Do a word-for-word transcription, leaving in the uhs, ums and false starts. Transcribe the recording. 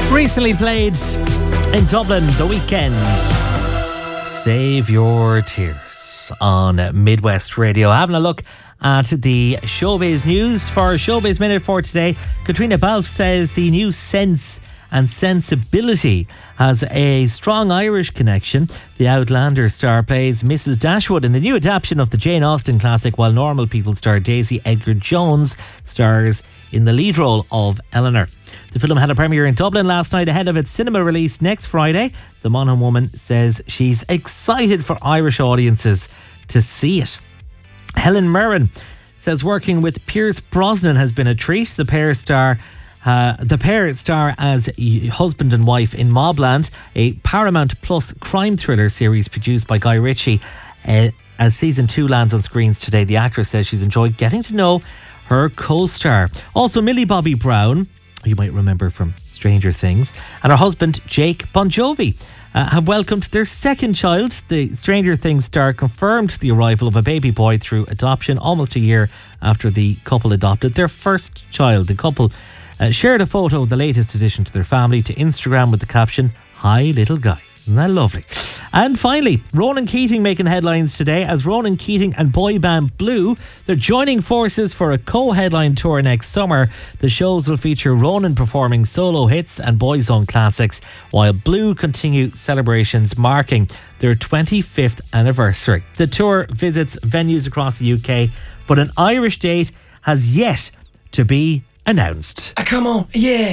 Recently played in Dublin, The Weekend. Save Your Tears on Midwest Radio. Having a look at the Showbiz news for Showbiz Minute for today. Katrina Balfe says the new Sense and Sensibility has a strong Irish connection. The Outlander star plays Missus Dashwood in the new adaptation of the Jane Austen classic, while Normal People star Daisy Edgar-Jones stars in the lead role of Eleanor. The film had a premiere in Dublin last night ahead of its cinema release next Friday. The Monaghan woman says she's excited for Irish audiences to see it. Helen Mirren says working with Pierce Brosnan has been a treat. The pair star Uh, the pair star as husband and wife in Mobland, a Paramount Plus crime thriller series produced by Guy Ritchie. Uh, as season two lands on screens today, the actress says she's enjoyed getting to know her co-star. Also, Millie Bobby Brown, who you might remember from Stranger Things, and her husband Jake Bon Jovi uh, have welcomed their second child. The Stranger Things star confirmed the arrival of a baby boy through adoption almost a year after the couple adopted their first child. The couple Uh, shared a photo of the latest addition to their family to Instagram with the caption, "Hi little guy." Isn't that lovely? And finally, Ronan Keating making headlines today as Ronan Keating and boy band Blue, they're joining forces for a co-headline tour next summer. The shows will feature Ronan performing solo hits and boyzone classics, while Blue continue celebrations marking their twenty-fifth anniversary. The tour visits venues across the U K, but an Irish date has yet to be announced. Ah, come on, yeah.